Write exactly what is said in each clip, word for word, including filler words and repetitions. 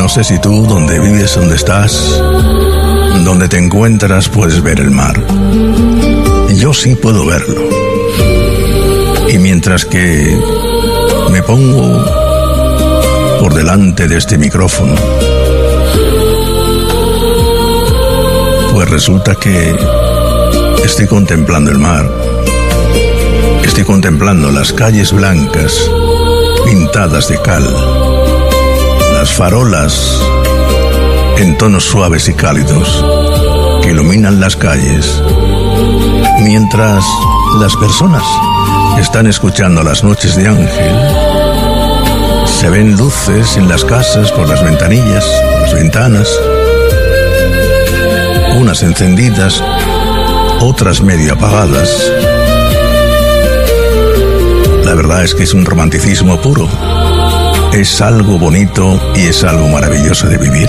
No sé si tú, donde vives, donde estás, donde te encuentras, puedes ver el mar. Yo sí puedo verlo. Y mientras que me pongo por delante de este micrófono, pues resulta que estoy contemplando el mar. Estoy contemplando las calles blancas pintadas de cal, las farolas en tonos suaves y cálidos que iluminan las calles, mientras las personas están escuchando Las Noches de Ángel. Se ven luces en las casas por las ventanillas, por las ventanas, unas encendidas, otras medio apagadas. La verdad es que es un romanticismo puro. Es algo bonito y es algo maravilloso de vivir.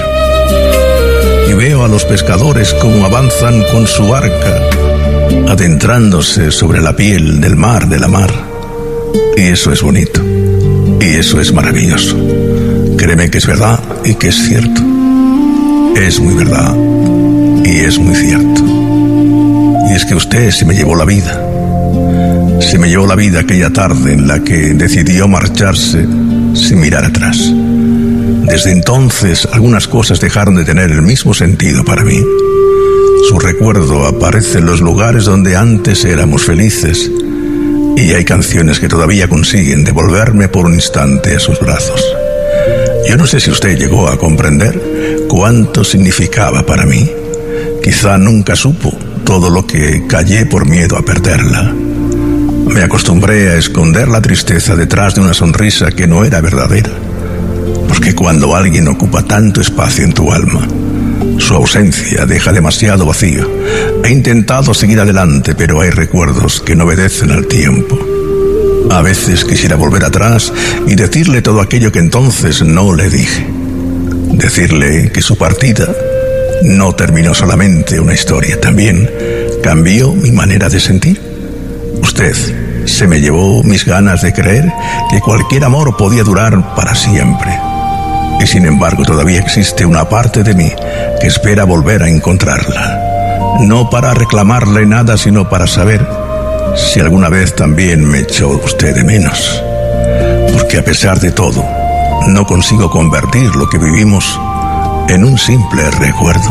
Y veo a los pescadores cómo avanzan con su barca, adentrándose sobre la piel del mar, de la mar. Y eso es bonito. Y eso es maravilloso. Créeme que es verdad y que es cierto. Es muy verdad y es muy cierto. Y es que usted se me llevó la vida. Se me llevó la vida aquella tarde en la que decidió marcharse sin mirar atrás. Desde entonces, algunas cosas dejaron de tener el mismo sentido para mí. Su recuerdo aparece en los lugares donde antes éramos felices, y hay canciones que todavía consiguen devolverme por un instante a sus brazos. Yo no sé si usted llegó a comprender cuánto significaba para mí. Quizá nunca supo todo lo que callé por miedo a perderla. Me acostumbré a esconder la tristeza detrás de una sonrisa que no era verdadera. Porque cuando alguien ocupa tanto espacio en tu alma, su ausencia deja demasiado vacío. He intentado seguir adelante, pero hay recuerdos que no obedecen al tiempo. A veces quisiera volver atrás y decirle todo aquello que entonces no le dije. Decirle que su partida no terminó solamente una historia, también cambió mi manera de sentir. Usted se me llevó mis ganas de creer que cualquier amor podía durar para siempre. Y sin embargo todavía existe una parte de mí que espera volver a encontrarla. No para reclamarle nada, sino para saber si alguna vez también me echó usted de menos. Porque a pesar de todo, no consigo convertir lo que vivimos en un simple recuerdo.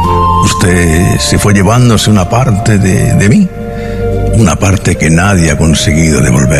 Usted se fue llevándose una parte de, de mí, una parte que nadie ha conseguido devolver.